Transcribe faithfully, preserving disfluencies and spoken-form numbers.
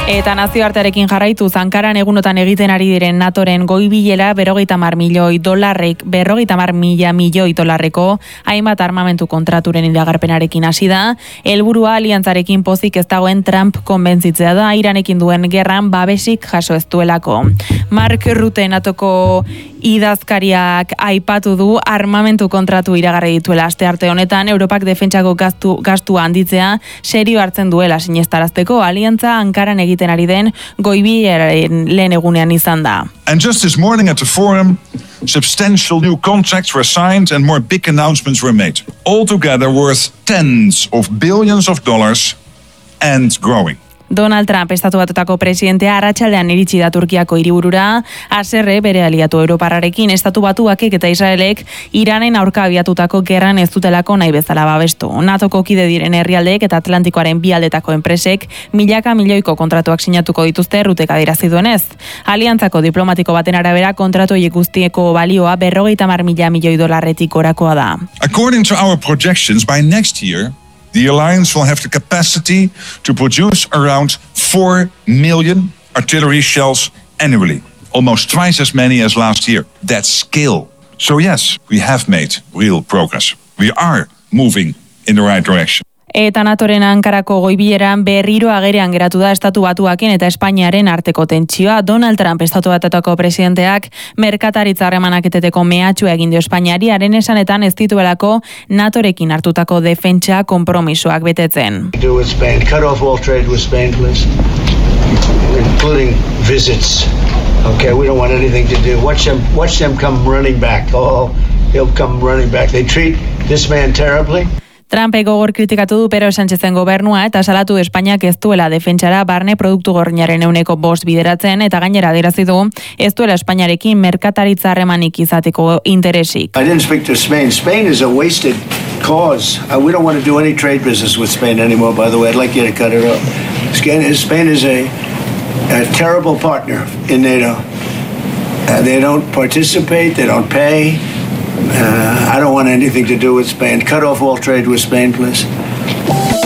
Eta nazioartearekin jarraitu Ankaran egunotan egiten ari diren NATOren goi-bilera berrogeita hamar milioi dolarrek, berrogeita hamar mila milioi dolarreko hainbat armamentu kontraturen iragarpenarekin hasi da. Helburua aliantzarekin pozik ez dagoen Trump konbentzitzea da, Iranekin duen gerran babesik jaso ez duelako. Mark Rutte NATOko idazkariak aipatu du armamentu kontratu iragarri dituela astearte honetan, Europak defentsako gastu, gastua handitzea serio hartzen duela sinestarazteko aliantza Ankaran egiten ari den goi-bileraren lehen egunean izan da. And just this morning at the forum, substantial new contracts were signed and more big announcements were made. Altogether worth tens of billions of dollars and growing. Donald Trump estatu batutako presidentea arratsaldean iritsi da Turkiako hiriburura, haserre bere aliatu Europarrarekin estatu batuakek eta Israelek Iranen aurka abiatutako gerran ez dutelako nahi bezala babestu. NATOko kide diren herrialdeek eta Atlantikoaren bi aldetako enpresek milaka milioiko kontratuak sinatuko dituzte Ruttek adierazi duenez. Aliantzako diplomatiko baten arabera kontratu horiek guztieko balioa berrogeita hamar mila milioi dolarretik gorakoa da. According to our projections, by next year, the alliance will have the capacity to produce around four million artillery shells annually, almost twice as many as last year. That's scale. So yes, we have made real progress. We are moving in the right direction. Eta NATOren Ankarako goi-bileran berriro agerian geratu da estatu batuaken eta Espainiaren arteko tentsioa. Donald Trump estatu batuetako presidenteak merkataritza harremanak eteteko mehatxua egin dio Espainiari, haren esanetan ez dituelako NATOrekin hartutako defentsa konpromisoak betetzen. Cut off all trade with Spain, please. Including visits. Okay, we don't want anything to do. Watch them, watch them come running back. Oh, he'll come running back. They treat this man terribly. Trumpek gogor kritikatu du Pedro Sánchezen gobernua eta salatu du Espainiak ez duela defentsara barne produktu gordinaren ehuneko bost bideratzen eta gainera adierazi du ez duela Espainiarekin merkataritza harremanik izateko interesik. I didn't speak to Spain. Spain is a wasted cause. Uh, we don't want to do any trade business with Spain anymore, by the way. I'd like you to cut it off. Spain is a, a terrible partner in NATO. Uh, they don't participate, they don't pay. Uh, I don't want anything to do with Spain. Cut off all trade with Spain, please.